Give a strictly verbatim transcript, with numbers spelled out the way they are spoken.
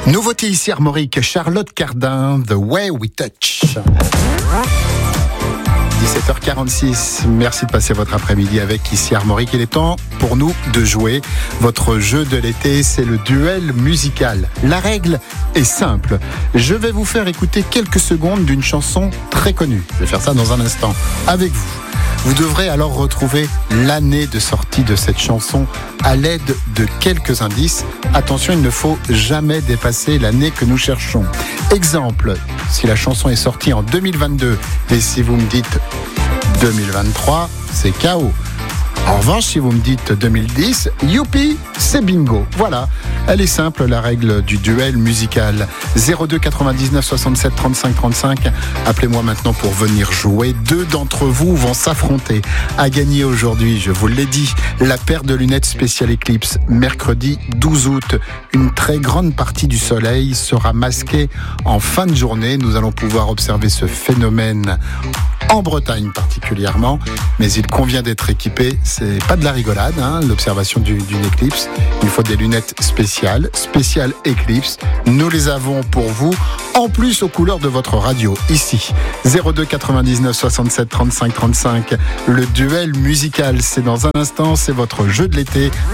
Nouveauté ici Armorique, Charlotte Cardin, The Way We Touch. dix-sept heures quarante-six, merci de passer votre après-midi avec ici Armorique. Il est temps pour nous de jouer. Votre jeu de l'été, c'est le duel musical. La règle est simple. Je vais vous faire écouter quelques secondes d'une chanson très connue. Je vais faire ça dans un instant avec vous. Vous devrez alors retrouver l'année de sortie de cette chanson à l'aide de quelques indices. Attention, il ne faut jamais dépasser l'année que nous cherchons. Exemple, si la chanson est sortie en deux mille vingt-deux et si vous me dites deux mille vingt-trois, c'est K O. En revanche, si vous me dites deux mille dix, youpi, c'est bingo. Voilà, elle est simple, la règle du duel musical. zéro deux quatre-vingt-dix-neuf soixante-sept trente-cinq trente-cinq. Appelez-moi maintenant pour venir jouer. Deux d'entre vous vont s'affronter. À gagner aujourd'hui, je vous l'ai dit, la paire de lunettes spéciale Eclipse. Mercredi douze août, une très grande partie du soleil sera masquée en fin de journée. Nous allons pouvoir observer ce phénomène en Bretagne particulièrement, mais il convient d'être équipé. C'est pas de la rigolade, hein, l'observation du, d'une éclipse. Il faut des lunettes spéciales, spéciales Eclipse. Nous les avons pour vous, en plus aux couleurs de votre radio, ici. zéro deux quatre-vingt-dix-neuf soixante-sept trente-cinq trente-cinq. Le duel musical, c'est dans un instant, c'est votre jeu de l'été.